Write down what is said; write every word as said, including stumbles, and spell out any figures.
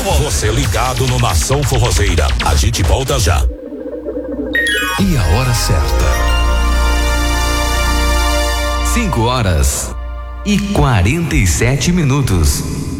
Você ligado no Nação Forrozeira. A gente volta já. E a hora certa. Cinco horas e quarenta e sete minutos.